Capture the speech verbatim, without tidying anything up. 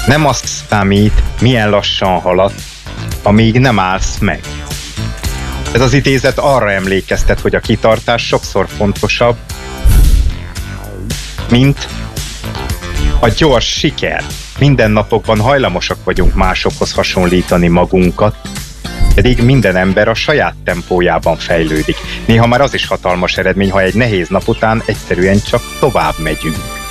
Nem azt számít, milyen lassan halad, amíg nem állsz meg. Ez az idézet arra emlékeztet, hogy a kitartás sokszor fontosabb, mint a gyors siker. Mindennapokban hajlamosak vagyunk másokhoz hasonlítani magunkat, pedig minden ember a saját tempójában fejlődik. Néha már az is hatalmas eredmény, ha egy nehéz nap után egyszerűen csak tovább megyünk.